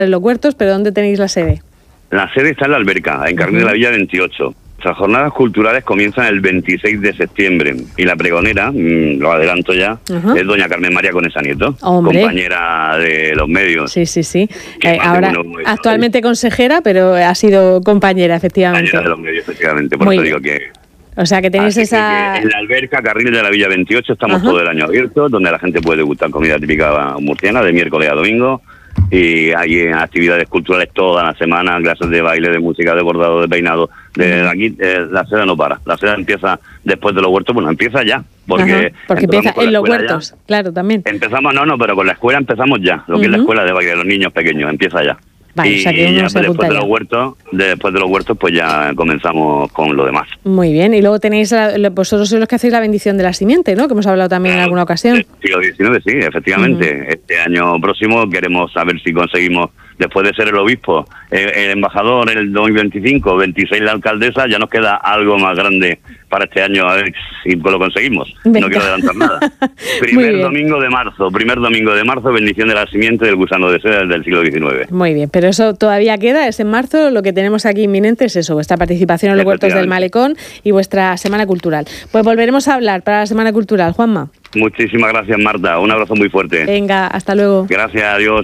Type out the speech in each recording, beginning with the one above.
en Los Huertos, pero ¿dónde tenéis la sede? La sede está en la Alberca, en Carril de la Villa 28. Nuestras jornadas culturales comienzan el 26 de septiembre y la pregonera, lo adelanto ya, es doña Carmen María Conesa Nieto, compañera de los medios. Sí. Ahora, actualmente consejera, pero ha sido compañera, efectivamente. Compañera de los medios, efectivamente, por eso digo que... O sea, que tenéis esa... Que en la Alberca, Carril de la Villa 28, estamos todo el año abiertos, donde la gente puede degustar comida típica murciana de miércoles a domingo. Y hay actividades culturales toda la semana, clases de baile, de música, de bordado, de peinado. Aquí la sede no para. La sede empieza después de Los Huertos, bueno, empieza ya. Porque empieza en Los Huertos, claro, también. Empezamos, pero con la escuela empezamos ya. Lo que es la escuela de baile de los niños pequeños, empieza ya. Vale, y o sea que ya después de los huertos, pues ya comenzamos con lo demás. Muy bien, y luego tenéis, vosotros sois los que hacéis la bendición de la simiente, ¿no? Que hemos hablado también en alguna ocasión. Siglo XIX, sí, efectivamente. Este año próximo queremos saber si conseguimos, después de ser el obispo, el embajador, el 2025, 26 la alcaldesa, ya nos queda algo más grande para este año, a ver si lo conseguimos. Venga. No quiero adelantar nada. Primer domingo de marzo, bendición de la simiente del gusano de seda del siglo XIX. Muy bien, pero eso todavía queda, es en marzo. Lo que tenemos aquí inminente es eso, vuestra participación en los Huertos del Malecón y vuestra Semana Cultural. Pues volveremos a hablar para la Semana Cultural. Juanma. Muchísimas gracias, Marta. Un abrazo muy fuerte. Venga, hasta luego. Gracias, adiós.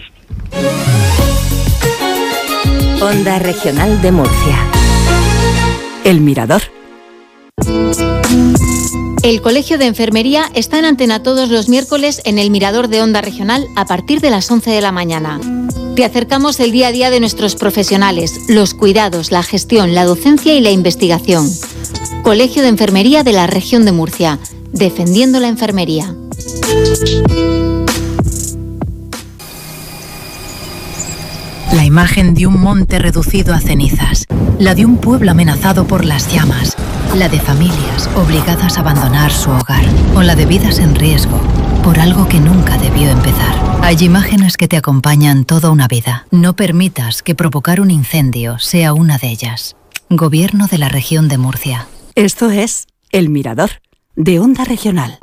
Onda Regional de Murcia. El Mirador. El Colegio de Enfermería está en antena todos los miércoles en el Mirador de Onda Regional a partir de las 11 de la mañana. Te acercamos el día a día de nuestros profesionales, los cuidados, la gestión, la docencia y la investigación. Colegio de Enfermería de la Región de Murcia, defendiendo la enfermería. La imagen de un monte reducido a cenizas, la de un pueblo amenazado por las llamas, la de familias obligadas a abandonar su hogar, o la de vidas en riesgo por algo que nunca debió empezar. Hay imágenes que te acompañan toda una vida. No permitas que provocar un incendio sea una de ellas. Gobierno de la Región de Murcia. Esto es El Mirador, de Onda Regional.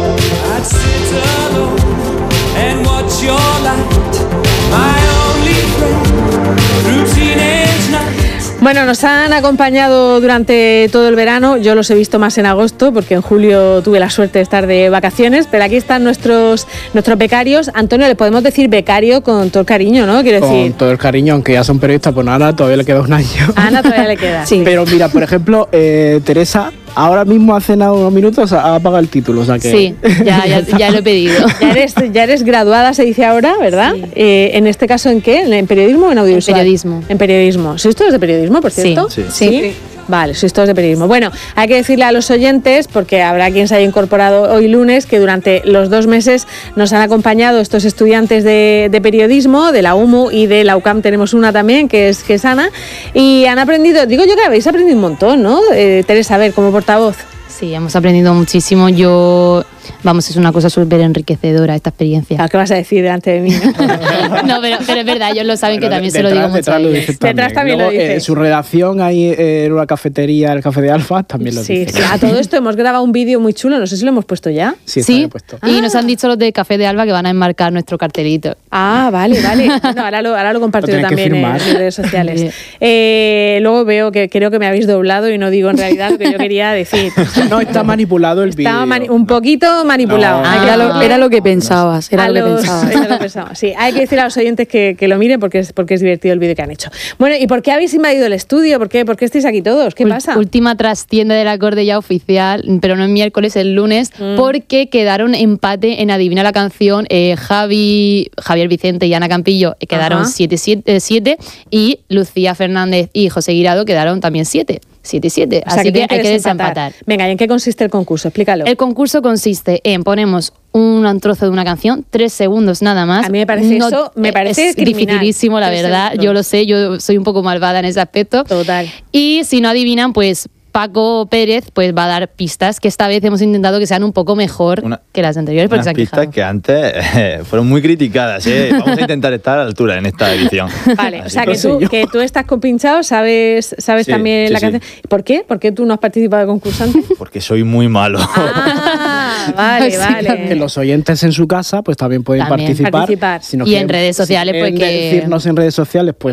Bueno, nos han acompañado durante todo el verano. Yo los he visto más en agosto porque en julio tuve la suerte de estar de vacaciones, pero aquí están nuestros becarios. Antonio, le podemos decir becario con todo el cariño, ¿no? Quiero decir, con todo el cariño, aunque ya son periodistas, pues a Ana todavía le queda un año. A Ana todavía le queda. Sí. Pero mira, por ejemplo, Teresa ahora mismo hace nada unos minutos ha pagado el título, o sea que... Sí, ya lo he pedido. Ya eres graduada, se dice ahora, ¿verdad? Sí. En este caso, ¿en qué? ¿En periodismo o en audiovisual? En periodismo. ¿Sois todos de periodismo, por cierto? Sí. Vale, sois todos de periodismo. Bueno, hay que decirle a los oyentes, porque habrá quien se haya incorporado hoy lunes, que durante los 2 meses nos han acompañado estos estudiantes de periodismo, de la UMU y de la UCAM tenemos una también, que es Ana, y han aprendido, digo yo que habéis aprendido un montón, ¿no? Teresa, a ver, como portavoz. Sí, hemos aprendido muchísimo. Es una cosa súper enriquecedora esta experiencia. ¿Qué vas a decir delante de mí? No, pero es verdad, ellos lo saben, que también se lo digo mucho a ellos. Detrás también lo dice. Su redacción ahí en una cafetería, el Café de Alfa, también lo dice. Sí, a todo esto hemos grabado un vídeo muy chulo, no sé si lo hemos puesto ya. Sí, puesto. Y nos han dicho los de Café de Alba que van a enmarcar nuestro cartelito. Ah, vale. Bueno, ahora lo compartiré también en redes sociales. Luego veo que creo que me habéis doblado y no digo en realidad lo que yo quería decir. No, está manipulado el vídeo. Está un poquito manipulado. No. Era lo que pensabas. Sí, hay que decir a los oyentes que lo miren porque es divertido el vídeo que han hecho. Bueno, ¿y por qué habéis invadido el estudio? ¿Por qué estáis aquí todos? ¿Qué pasa? Última trastienda del acorde ya oficial, pero no el miércoles, el lunes, porque quedaron empate en Adivina la Canción. Javier Vicente y Ana Campillo quedaron 7 y Lucía Fernández y José Guirado quedaron también 7. 7-7, así que hay que desempatar. Venga, ¿y en qué consiste el concurso? Explícalo. El concurso consiste en ponemos un trozo de una canción, 3 segundos nada más. A mí me parece es dificilísimo, la verdad. Segundos. Yo lo sé, yo soy un poco malvada en ese aspecto. Total. Y si no adivinan, pues Paco Pérez pues va a dar pistas, que esta vez hemos intentado que sean un poco mejor que las anteriores, porque unas pistas que antes fueron muy criticadas. Vamos a intentar estar a la altura en esta edición. Vale, así o sea que tú estás compinchado, sabes también la canción. ¿Por qué? ¿Por qué tú no has participado de concursante? Porque soy muy malo. Vale. Que los oyentes en su casa pues también pueden participar. Si y en redes sociales, pues decirnos en redes sociales, pues